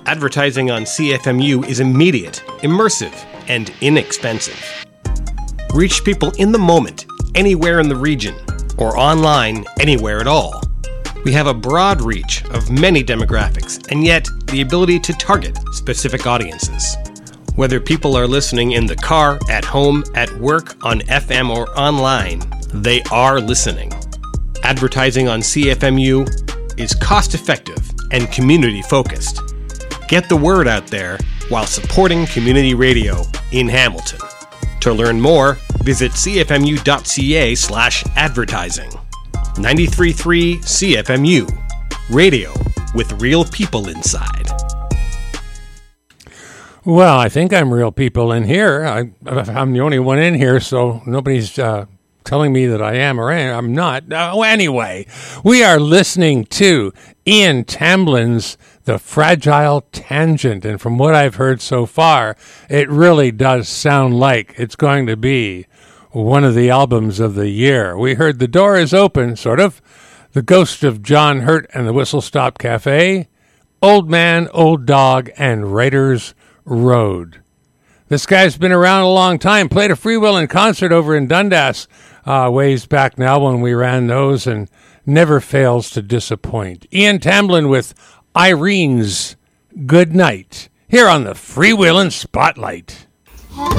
Advertising on CFMU is immediate, immersive, and inexpensive. Reach people in the moment, anywhere in the region, or online anywhere at all. We have a broad reach of many demographics, and yet the ability to target specific audiences. Whether people are listening in the car, at home, at work, on FM, or online, they are listening. Advertising on CFMU is cost-effective and community-focused. Get the word out there while supporting community radio in Hamilton. To learn more, visit cfmu.ca/advertising. 93.3 CFMU. Radio with real people inside. Well, I think I'm real people in here. I'm the only one in here, so nobody's telling me that I am or I'm not. Anyway, we are listening to Ian Tamblin's The Fragile Tangent, and from what I've heard so far, it really does sound like it's going to be one of the albums of the year. We heard The Door Is Open, sort of, The Ghost of John Hurt and the Whistle Stop Cafe, Old Man, Old Dog, and Writer's Road. This guy's been around a long time, played a Free Will in concert over in Dundas ways back now when we ran those, and never fails to disappoint. Ian Tamblin with Irene's Good Night, here on the Freewheelin' Spotlight.